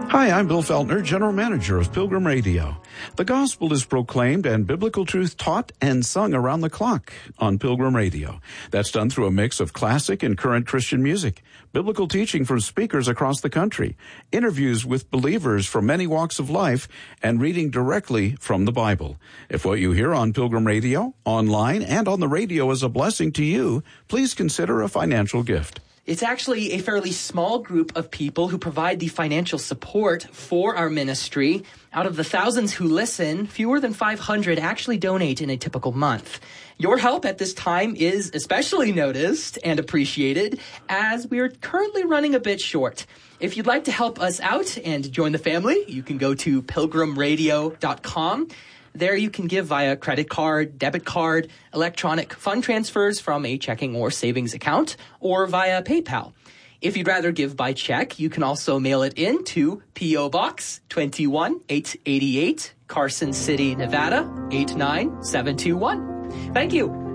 Hi, I'm Bill Feltner, General Manager of Pilgrim Radio. The gospel is proclaimed and biblical truth taught and sung around the clock on Pilgrim Radio. That's done through a mix of classic and current Christian music, biblical teaching from speakers across the country, interviews with believers from many walks of life, and reading directly from the Bible. If what you hear on Pilgrim Radio, online, and on the radio is a blessing to you, please consider a financial gift. It's actually a fairly small group of people who provide the financial support for our ministry. Out of the thousands who listen, fewer than 500 actually donate in a typical month. Your help at this time is especially noticed and appreciated, as we are currently running a bit short. If you'd like to help us out and join the family, you can go to pilgrimradio.com. There you can give via credit card, debit card, electronic fund transfers from a checking or savings account, or via PayPal. If you'd rather give by check, you can also mail it in to P.O. Box 21888, Carson City, Nevada 89721. Thank you.